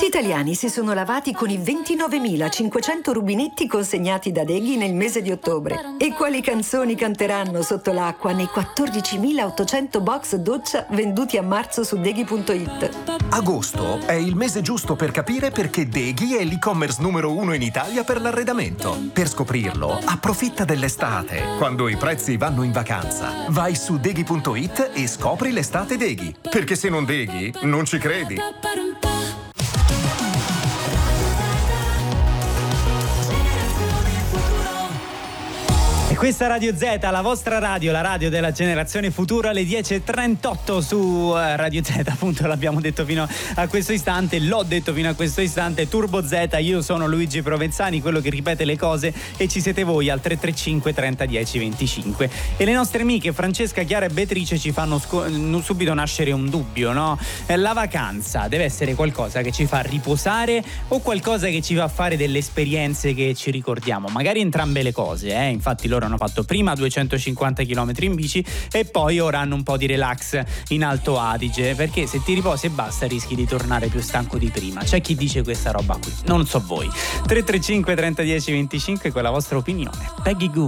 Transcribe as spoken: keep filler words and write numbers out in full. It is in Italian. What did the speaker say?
Gli italiani si sono lavati con i ventinovemilacinquecento rubinetti consegnati da Deghi nel mese di ottobre. E quali canzoni canteranno sotto l'acqua nei quattordicimilaottocento box doccia venduti a marzo su Deghi punto it? Agosto è il mese giusto per capire perché Deghi è l'e-commerce numero uno in Italia per l'arredamento. Per scoprirlo, approfitta dell'estate, quando i prezzi vanno in vacanza. Vai su Deghi punto it e scopri l'estate Deghi. Perché se non Deghi, non ci credi. E questa Radio Z, la vostra radio, la radio della generazione futura, alle dieci e trentotto su Radio Z, appunto l'abbiamo detto fino a questo istante, l'ho detto fino a questo istante, Turbo Z, io sono Luigi Provenzani, quello che ripete le cose, e ci siete voi al tre tre cinque trenta dieci venticinque. E le nostre amiche Francesca, Chiara e Beatrice ci fanno sco- subito nascere un dubbio, no? La vacanza deve essere qualcosa che ci fa riposare o qualcosa che ci fa fare delle esperienze che ci ricordiamo? Magari entrambe le cose, eh? Infatti loro hanno fatto prima duecentocinquanta chilometri in bici e poi ora hanno un po' di relax in Alto Adige, perché se ti riposi e basta rischi di tornare più stanco di prima. C'è chi dice questa roba qui, non so voi. Tre tre cinque trenta dieci venticinque con la vostra opinione. Peggy Goo.